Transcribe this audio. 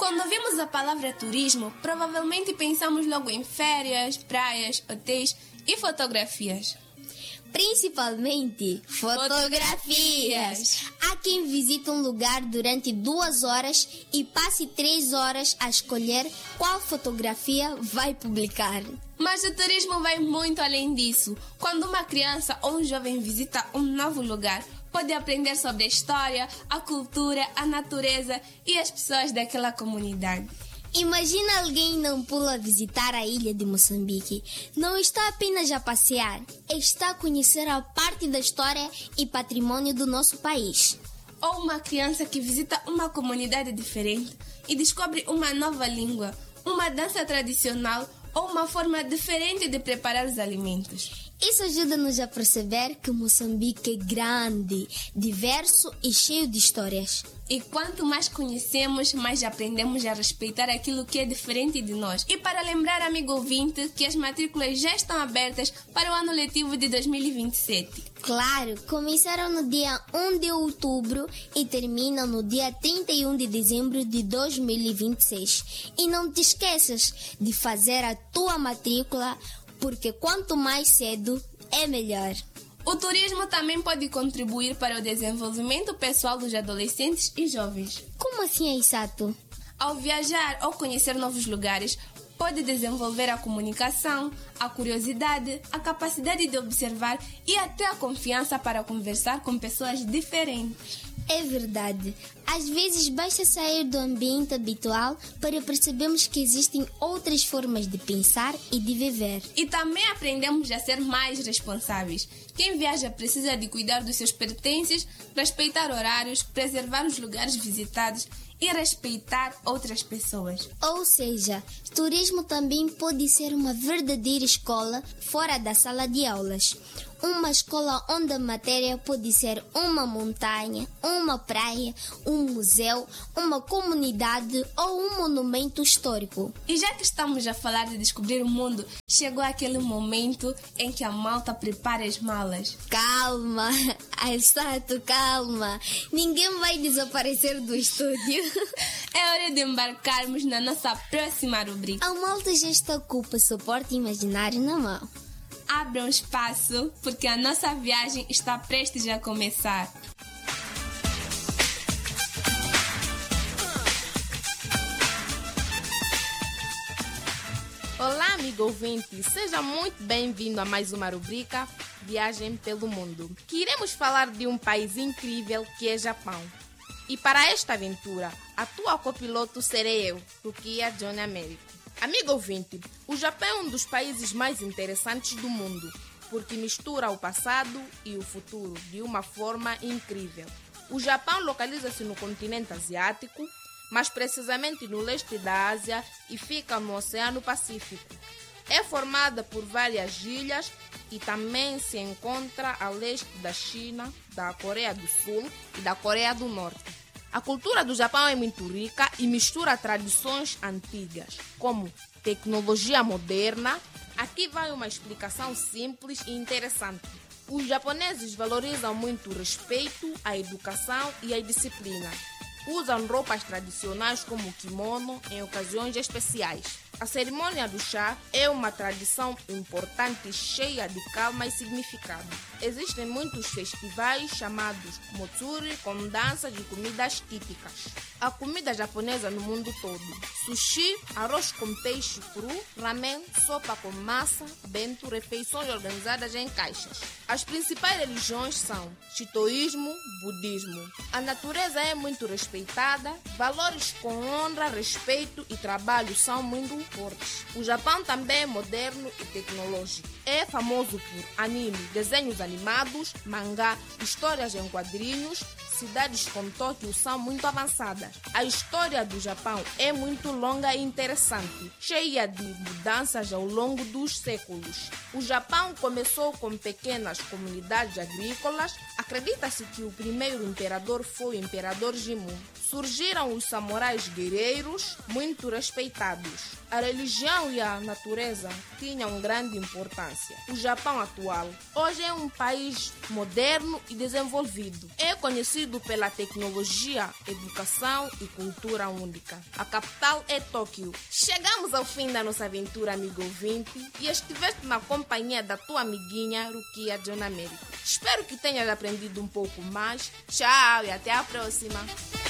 Quando ouvimos a palavra turismo, provavelmente pensamos logo em férias, praias, hotéis e fotografias. Principalmente fotografias. Há quem visite um lugar durante 2 horas e passe 3 horas a escolher qual fotografia vai publicar. Mas o turismo vai muito além disso. Quando uma criança ou um jovem visita um novo lugar, pode aprender sobre a história, a cultura, a natureza e as pessoas daquela comunidade. Imagina alguém não pula visitar a ilha de Moçambique. Não está apenas a passear, está a conhecer a parte da história e patrimônio do nosso país. Ou uma criança que visita uma comunidade diferente e descobre uma nova língua, uma dança tradicional ou uma forma diferente de preparar os alimentos. Isso ajuda-nos a perceber que Moçambique é grande, diverso e cheio de histórias. E quanto mais conhecemos, mais aprendemos a respeitar aquilo que é diferente de nós. E para lembrar, amigo ouvinte, que as matrículas já estão abertas para o ano letivo de 2027. Claro, começaram no dia 1 de outubro e terminam no dia 31 de dezembro de 2026. E não te esqueças de fazer a tua matrícula, porque quanto mais cedo é melhor. O turismo também pode contribuir para o desenvolvimento pessoal dos adolescentes e jovens. Como assim, Aisato? Ao viajar ou conhecer novos lugares, pode desenvolver a comunicação, a curiosidade, a capacidade de observar e até a confiança para conversar com pessoas diferentes. É verdade. Às vezes basta sair do ambiente habitual para percebermos que existem outras formas de pensar e de viver. E também aprendemos a ser mais responsáveis. Quem viaja precisa de cuidar dos seus pertences, respeitar horários, preservar os lugares visitados e respeitar outras pessoas. Ou seja, turismo também pode ser uma verdadeira escola fora da sala de aulas. Uma escola onde a matéria pode ser uma montanha, uma praia, um museu, uma comunidade ou um monumento histórico. E já que estamos a falar de descobrir o mundo, chegou aquele momento em que a malta prepara as malas. Calma, Aisato, calma. Ninguém vai desaparecer do estúdio. É hora de embarcarmos na nossa próxima rubrica. A malta já está com o passaporte imaginário na mão. Abra um espaço, porque a nossa viagem está prestes a começar. Olá, amigo ouvinte! Seja muito bem-vindo a mais uma rubrica Viagem pelo Mundo. Que iremos falar de um país incrível que é Japão. E para esta aventura, a tua copiloto serei eu, Rukia Johnny Américo. Amigo ouvinte, o Japão é um dos países mais interessantes do mundo, porque mistura o passado e o futuro de uma forma incrível. O Japão localiza-se no continente asiático, mais precisamente no leste da Ásia, e fica no Oceano Pacífico. É formada por várias ilhas e também se encontra a leste da China, da Coreia do Sul e da Coreia do Norte. A cultura do Japão é muito rica e mistura tradições antigas, como tecnologia moderna. Aqui vai uma explicação simples e interessante. Os japoneses valorizam muito o respeito, a educação e a disciplina. Usam roupas tradicionais como o kimono em ocasiões especiais. A cerimônia do chá é uma tradição importante e cheia de calma e significado. Existem muitos festivais chamados Motsuri com danças e comidas típicas. A comida japonesa no mundo todo: sushi, arroz com peixe cru, ramen, sopa com massa, bento, refeições organizadas em caixas. As principais religiões são shintoísmo, budismo. A natureza é muito respeitada, valores com honra, respeito e trabalho são muito fortes. O Japão também é moderno e tecnológico. É famoso por anime, desenhos animados, mangá, histórias em quadrinhos. Cidades como Tóquio são muito avançadas. A história do Japão é muito longa e interessante, cheia de mudanças ao longo dos séculos. O Japão começou com pequenas comunidades agrícolas. Acredita-se que o primeiro imperador foi o imperador Jimmu. Surgiram os samurais guerreiros, muito respeitados. A religião e a natureza tinham grande importância. O Japão atual hoje é um país moderno e desenvolvido. É conhecido conhecido pela tecnologia, educação e cultura única. A capital é Tóquio. Chegamos ao fim da nossa aventura, amigo ouvinte, e estiveste na companhia da tua amiguinha Rukia John Américo. Espero que tenhas aprendido um pouco mais. Tchau e até a próxima!